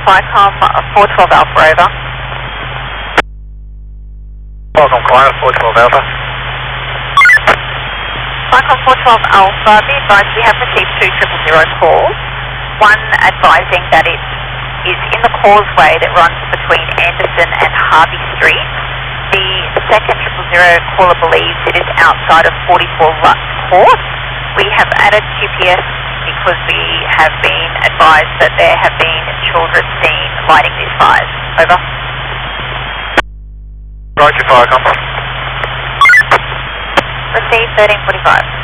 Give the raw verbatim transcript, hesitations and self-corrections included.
Flycom four twelve Alpha, over. Flycom Client four twelve Alpha. Flycom four twelve Alpha, be advised we have received two triple zero calls. One advising that it is in the causeway that runs between Anderson and Harvey Street. The second triple zero caller believes it is outside of forty-four Lutz Court. We have added Q P S because we have been advised that there have been children seen lighting these fires. Over. Roger, Flycom. Receive thirteen forty-five.